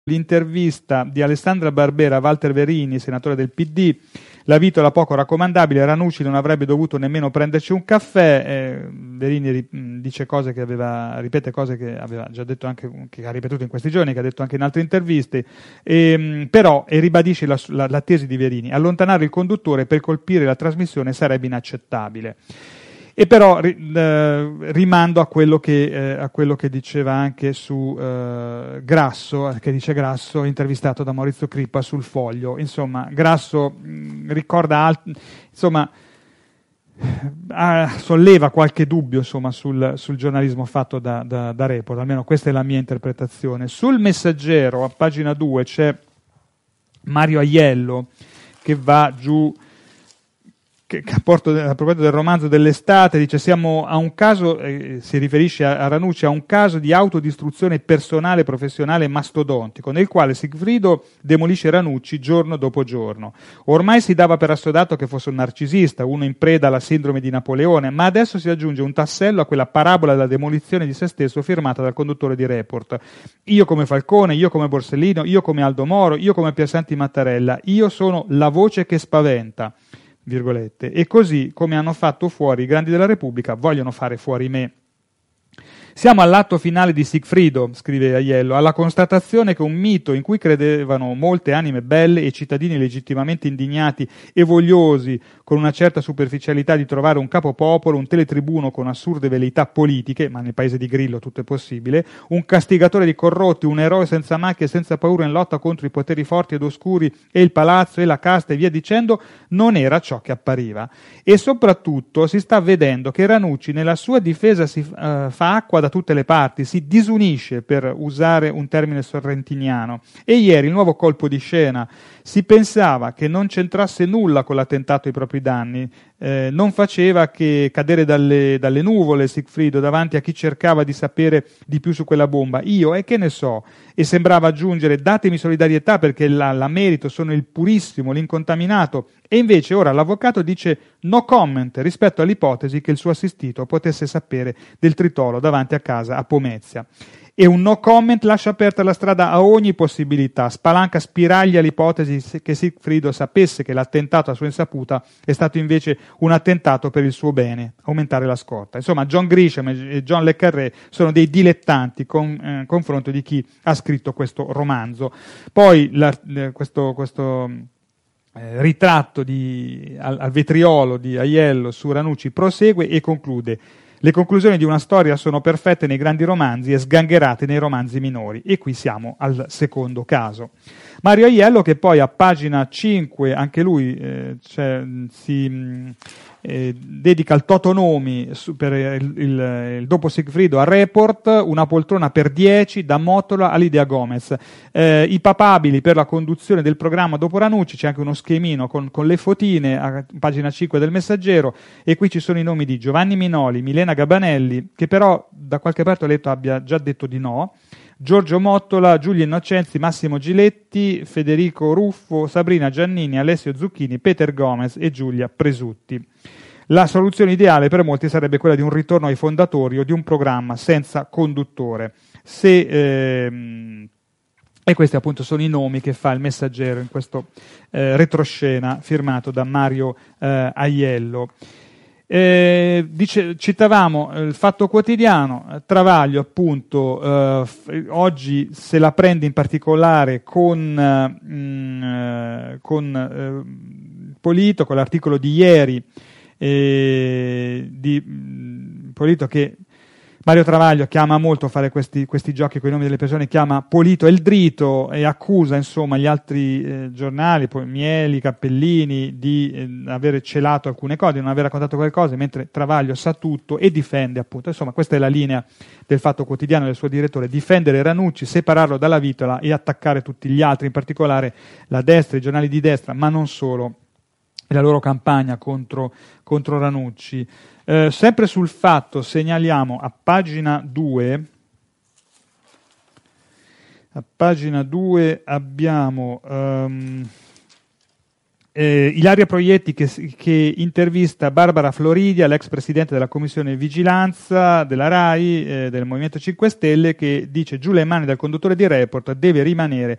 l'intervista di Alessandra Barbera a Walter Verini, senatore del PD, la vitola poco raccomandabile, Ranucci non avrebbe dovuto nemmeno prenderci un caffè. Verini dice cose che ripete cose che aveva già detto, anche che ha ripetuto in questi giorni, che ha detto anche in altre interviste, però ribadisce la tesi di Verini: allontanare il conduttore per colpire la trasmissione sarebbe inaccettabile. E però rimando a quello che diceva anche su Grasso, che dice Grasso, intervistato da Maurizio Crippa sul Foglio. Insomma, Grasso ricorda, solleva qualche dubbio, insomma, sul giornalismo fatto da Report, almeno questa è la mia interpretazione. Sul Messaggero, a pagina 2, c'è Mario Aiello che va giù, a proposito del romanzo dell'estate, dice: siamo a un caso, si riferisce a Ranucci, a un caso di autodistruzione personale, professionale mastodontico, nel quale Sigfrido demolisce Ranucci giorno dopo giorno. Ormai si dava per assodato che fosse un narcisista, uno in preda alla sindrome di Napoleone, ma adesso si aggiunge un tassello a quella parabola della demolizione di se stesso firmata dal conduttore di Report. Io come Falcone, io come Borsellino, io come Aldo Moro, io come Piersanti Mattarella, io sono la voce che spaventa, virgolette, e così come hanno fatto fuori i grandi della Repubblica, vogliono fare fuori me. Siamo all'atto finale di Sigfrido, scrive Aiello, alla constatazione che un mito in cui credevano molte anime belle e cittadini legittimamente indignati e vogliosi, con una certa superficialità, di trovare un capopopolo, un teletribuno con assurde velleità politiche, ma nel paese di Grillo tutto è possibile, un castigatore di corrotti, un eroe senza macchie e senza paura in lotta contro i poteri forti ed oscuri e il palazzo e la casta e via dicendo, non era ciò che appariva. E soprattutto si sta vedendo che Ranucci nella sua difesa si fa acqua da tutte le parti, si disunisce, per usare un termine sorrentiniano. E ieri il nuovo colpo di scena: si pensava che non c'entrasse nulla con l'attentato ai propri danni, non faceva che cadere dalle nuvole Sigfrido davanti a chi cercava di sapere di più su quella bomba. Io, e che ne so? E sembrava aggiungere: datemi solidarietà perché la merito, sono il purissimo, l'incontaminato. E invece ora l'avvocato dice no comment rispetto all'ipotesi che il suo assistito potesse sapere del tritolo davanti a casa a Pomezia. E un no comment lascia aperta la strada a ogni possibilità, spalanca spiraglia l'ipotesi che Sigfrido sapesse che l'attentato a sua insaputa è stato invece un attentato per il suo bene, aumentare la scorta. Insomma, John Grisham e John le Carré sono dei dilettanti con confronto di chi ha scritto questo romanzo. Poi questo ritratto al vetriolo di Aiello su Ranucci prosegue e conclude: le conclusioni di una storia sono perfette nei grandi romanzi e sgangherate nei romanzi minori. E qui siamo al secondo caso. Mario Aiello, che poi a pagina 5, anche lui si dedica al Totonomi per il dopo Sigfrido a Report, una poltrona per 10 da Mottola a Lidia Gomez. I papabili per la conduzione del programma dopo Ranucci, c'è anche uno schemino con le fotine a pagina 5 del Messaggero, e qui ci sono i nomi di Giovanni Minoli, Milena Gabanelli, che però da qualche parte ho letto abbia già detto di no, Giorgio Mottola, Giulio Innocenzi, Massimo Giletti, Federico Ruffo, Sabrina Giannini, Alessio Zucchini, Peter Gomez e Giulia Presutti. La soluzione ideale per molti sarebbe quella di un ritorno ai fondatori o di un programma senza conduttore. E questi appunto sono i nomi che fa il Messaggero in questo retroscena firmato da Mario Aiello. Citavamo il Fatto Quotidiano, Travaglio appunto oggi se la prende in particolare con Polito, con l'articolo di ieri di Polito, che Mario Travaglio chiama molto a fare questi giochi con i nomi delle persone, chiama Polito El Drito e accusa insomma gli altri giornali, poi Mieli, Cappellini, di aver celato alcune cose, di non aver raccontato qualcosa, mentre Travaglio sa tutto e difende appunto. Insomma, questa è la linea del Fatto Quotidiano del suo direttore: difendere Ranucci, separarlo dalla vitola e attaccare tutti gli altri, in particolare la destra, i giornali di destra, ma non solo, e la loro campagna contro Ranucci. Sempre sul Fatto segnaliamo a pagina 2 abbiamo Ilaria Proietti che intervista Barbara Floridia, l'ex presidente della commissione vigilanza della RAI, del Movimento 5 Stelle, che dice: giù le mani dal conduttore di Report, deve rimanere